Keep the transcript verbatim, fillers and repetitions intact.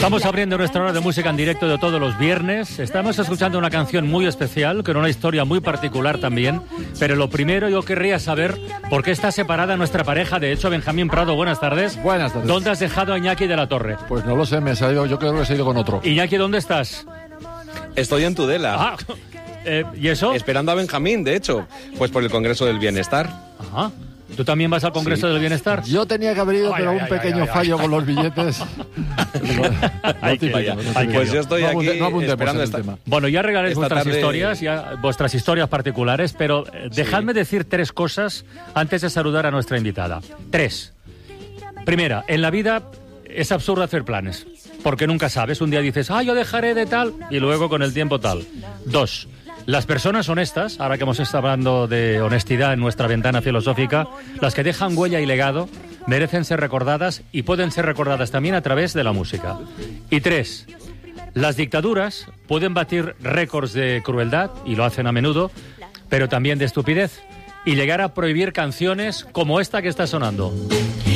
Estamos abriendo nuestra hora de música en directo de todos los viernes. Estamos escuchando una canción muy especial, con una historia muy particular también. Pero lo primero, yo querría saber por qué está separada nuestra pareja. De hecho, Benjamín Prado, buenas tardes. Buenas tardes. ¿Dónde has dejado a Iñaki de la Torre? Pues no lo sé, me he salido, yo creo que se ha ido con otro. Iñaki, ¿dónde estás? Estoy en Tudela. Ah, eh, ¿y eso? Esperando a Benjamín, de hecho. Pues por el Congreso del Bienestar. Ajá. ¿Tú también vas al Congreso Sí. del Bienestar? Yo tenía que haber ido, Ay, pero ay, un ay, pequeño ay, ay, fallo ay. con los billetes. Ay, qué Vaya. no Ay, qué Pues lío. yo estoy No aquí abunde- no abundemos esperando en el esta... tema. Bueno, ya regaléis Esta vuestras tarde- historias, ya vuestras historias particulares, pero eh, dejadme decir tres cosas antes de saludar a nuestra invitada. Tres. Primera, en la vida es absurdo hacer planes, porque nunca sabes. Un día dices, ah, yo dejaré de tal, y luego con el tiempo tal. Dos. Las personas honestas, ahora que hemos estado hablando de honestidad en nuestra ventana filosófica, las que dejan huella y legado, merecen ser recordadas y pueden ser recordadas también a través de la música. Y tres, las dictaduras pueden batir récords de crueldad, y lo hacen a menudo, pero también de estupidez, y llegar a prohibir canciones como esta que está sonando.